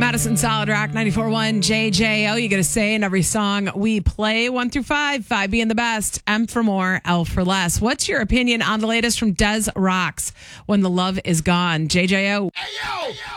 Madison Solid Rock 94.1 JJO. You got to say in every song we play 1 through 5, 5 being the best, M for more, L for less. What's your opinion on the latest from Des Rocks, When the Love Is Gone? JJO. Hey, yo!